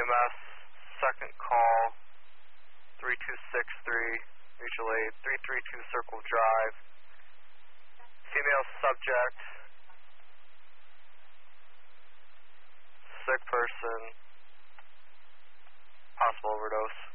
EMS, second call, 3263, mutual aid, 332 Circle Drive. Female subject, sick person, possible overdose.